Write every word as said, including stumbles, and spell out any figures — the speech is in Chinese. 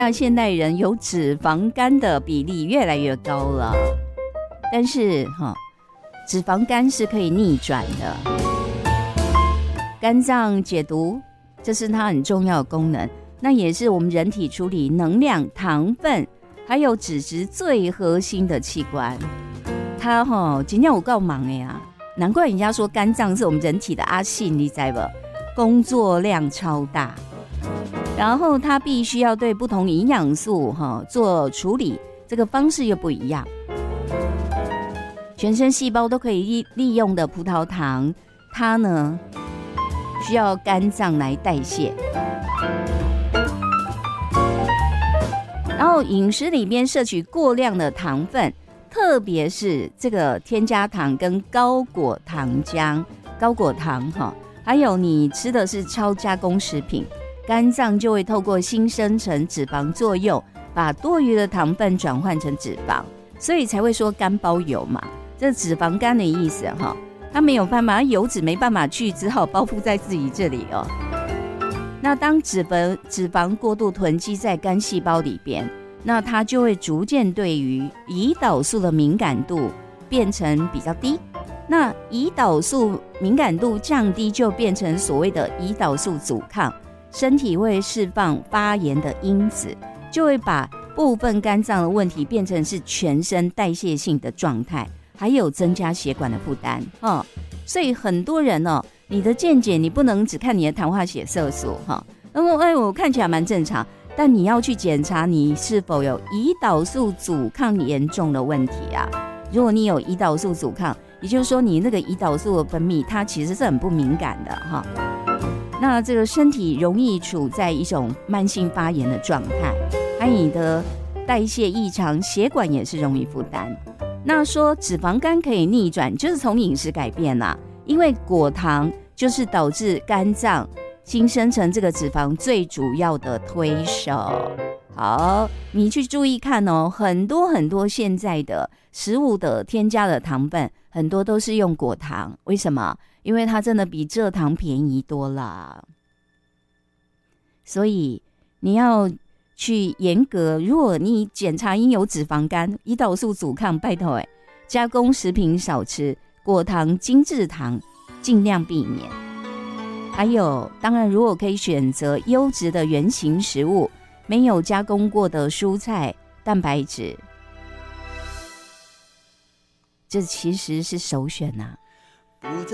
让现代人有脂肪肝的比例越来越高了。但是哈，脂肪肝是可以逆转的，肝脏解毒，这是它很重要的功能，那也是我们人体处理能量、糖分还有脂质最核心的器官。它哈，今天我够忙的呀，难怪人家说肝脏是我们人体的阿信，你知不？工作量超大。然后它必须要对不同营养素哈做处理，这个方式又不一样。全身细胞都可以利用的葡萄糖，它呢需要肝脏来代谢。然后饮食里边摄取过量的糖分，特别是这个添加糖跟高果糖浆、高果糖哈，还有你吃的是超加工食品。肝脏就会透过新生成脂肪作用，把多余的糖分转换成脂肪，所以才会说肝包油嘛，这脂肪肝的意思哈。它没有办法，油脂没办法去，只好包覆在自己这里哦。那当脂肪脂肪过度囤积在肝细胞里边，那它就会逐渐对于胰岛素的敏感度变成比较低。那胰岛素敏感度降低，就变成所谓的胰岛素阻抗。身体会释放发炎的因子，就会把部分肝脏的问题变成是全身代谢性的状态，还有增加血管的负担、哦、所以很多人哦，你的健检你不能只看你的糖化血色素哈，然后哎，我看起来蛮正常，但你要去检查你是否有胰岛素阻抗严重的问题啊。如果你有胰岛素阻抗，也就是说你那个胰岛素的分泌它其实是很不敏感的哈。那这个身体容易处在一种慢性发炎的状态，还有你的代谢异常，血管也是容易负担。那说脂肪肝可以逆转，就是从饮食改变啦，因为果糖就是导致肝脏新生成这个脂肪最主要的推手。好，你去注意看哦，很多很多现在的食物的添加的糖分，很多都是用果糖，为什么？因为它真的比蔗糖便宜多了，所以你要去严格。如果你检查因有脂肪肝、胰岛素阻抗，拜托哎，加工食品少吃，果糖、精制糖尽量避免。还有，当然如果可以选择优质的原型食物，没有加工过的蔬菜、蛋白质，这其实是首选啊。